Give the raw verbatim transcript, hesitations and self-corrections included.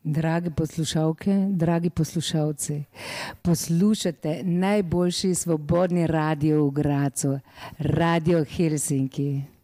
Drage poslušalke, dragi poslušalci, poslušate najboljši svobodni radio v Gradcu, Radio Helsinki.